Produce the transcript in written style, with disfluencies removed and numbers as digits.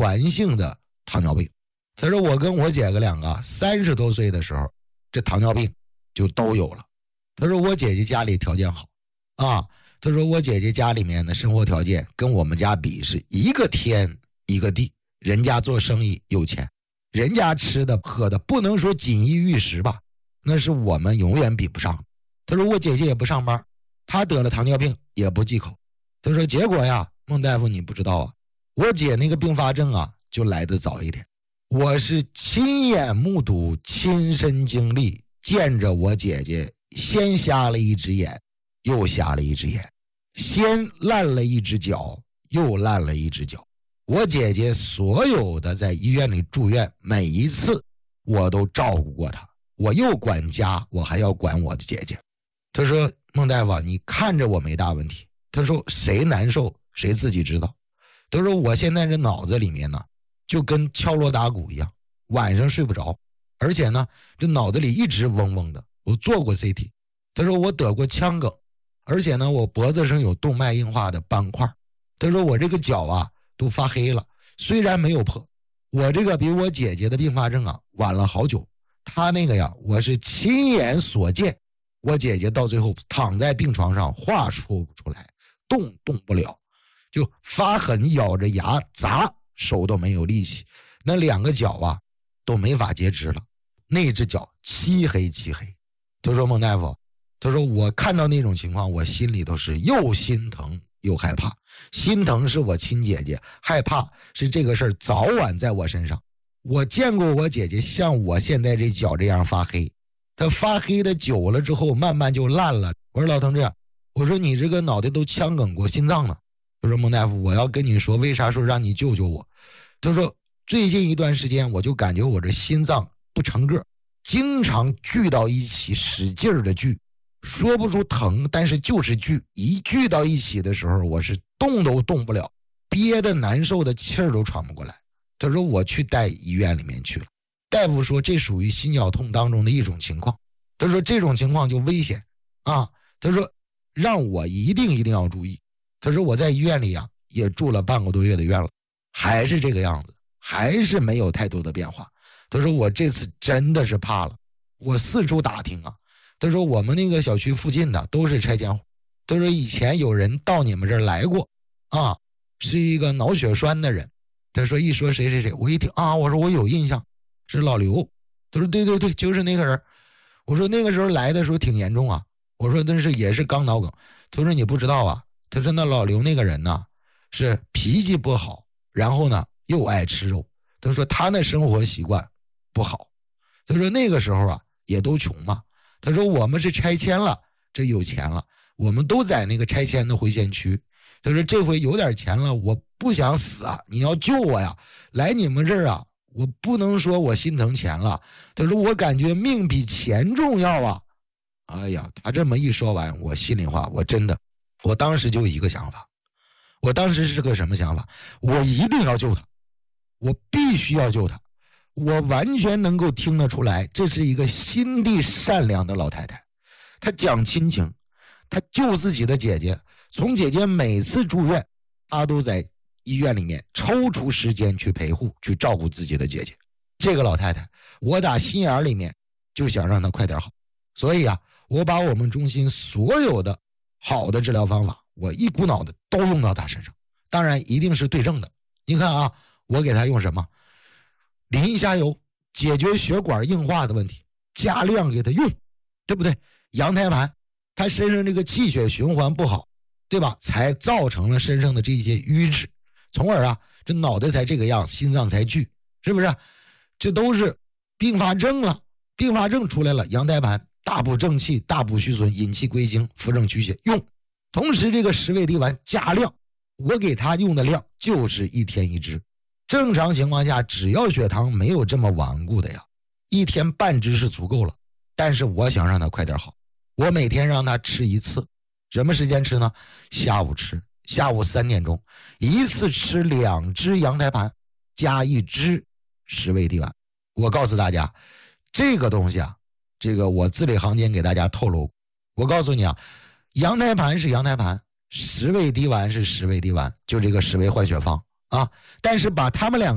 源性的糖尿病。他说我跟我姐个两个30多岁的时候，这糖尿病就都有了。他说我姐姐家里条件好啊，他说我姐姐家里面的生活条件跟我们家比是一个天一个地，人家做生意有钱，人家吃的喝的不能说锦衣玉食吧，那是我们永远比不上。他说我姐姐也不上班，她得了糖尿病也不忌口。他说结果呀，孟大夫你不知道啊，我姐那个并发症啊就来得早一点。我是亲眼目睹亲身经历，见着我姐姐先瞎了一只眼又瞎了一只眼，先烂了一只脚又烂了一只脚。我姐姐所有的在医院里住院，每一次我都照顾过她，我又管家，我还要管我的姐姐。他说孟大夫你看着我没大问题，他说谁难受谁自己知道。他说我现在这脑子里面呢就跟敲锣打鼓一样，晚上睡不着，而且呢这脑子里一直嗡嗡的。我做过 CT， 他说我得过腔梗，而且呢我脖子上有动脉硬化的斑块。他说我这个脚啊都发黑了，虽然没有破，我这个比我姐姐的并发症啊晚了好久。他那个呀我是亲眼所见，我姐姐到最后躺在病床上话说不出来，动不了，就发狠咬着牙砸，手都没有力气，那两个脚啊都没法截肢了，那只脚漆黑。他说孟大夫，他说我看到那种情况我心里都是又心疼又害怕。心疼是我亲姐姐，害怕是这个事儿早晚在我身上。我见过我姐姐像我现在这脚这样发黑，她发黑的久了之后慢慢就烂了。我说老同志，我说你这个脑袋都腔梗过，心脏呢？他说孟大夫我要跟你说为啥说让你救救我。他说最近一段时间我就感觉我这心脏不成个，经常聚到一起使劲的聚，说不出疼，但是就是聚，一聚到一起的时候我是动都动不了，憋得难受的气儿都喘不过来。他说我去带医院里面去了，大夫说这属于心绞痛当中的一种情况，他说这种情况就危险啊，他说让我一定要注意。他说我在医院里啊也住了半个多月的院了，还是这个样子，还是没有太多的变化。他说我这次真的是怕了，我四处打听啊，他说我们那个小区附近的都是拆迁户，他说以前有人到你们这儿来过啊，是一个脑血栓的人。他说一说谁谁谁，我一听啊，我说我有印象，是老刘。他说对，就是那个人。我说那个时候来的时候挺严重啊，我说但是也是刚脑梗。他说你不知道啊，他说那老刘那个人呢是脾气不好，然后呢又爱吃肉，他说他那生活习惯不好。他说那个时候啊也都穷嘛，他说我们是拆迁了，这有钱了，我们都在那个拆迁的回迁区。他说这回有点钱了，我不想死啊，你要救我呀，来你们这儿啊我不能说我心疼钱了，他说我感觉命比钱重要啊。哎呀，他这么一说完，我心里话，我当时就一个想法，我当时是个什么想法？我一定要救他，我必须要救他。我完全能够听得出来，这是一个心地善良的老太太，她讲亲情，她救自己的姐姐，从姐姐每次住院，她都在医院里面抽出时间去陪护，去照顾自己的姐姐。这个老太太，我打心眼里面就想让她快点好，所以啊，我把我们中心所有的好的治疗方法，我一股脑的都用到她身上，当然一定是对症的。你看啊，我给她用什么？磷虾油解决血管硬化的问题，加量给她用，对不对？羊胎盘，她身上这个气血循环不好，对吧？才造成了身上的这些瘀滞，从而啊，这脑袋才这个样，心脏才聚，是不是？这都是并发症了，并发症出来了，羊胎盘大补正气，大补虚损，引气归经，扶正驱血用。同时这个十味地丸加量，我给他用的量就是1天1支。正常情况下，只要血糖没有这么顽固的呀，1天半支是足够了。但是我想让他快点好，我每天让他吃1次。什么时间吃呢？下午吃，下午3点钟，一次吃2支羊胎盘加1支十味地丸。我告诉大家，这个东西啊，这个我字里行间给大家透露，我告诉你啊，羊胎盘是羊胎盘，十味地丸是十味地丸，就这个十味换血方啊。但是把他们两个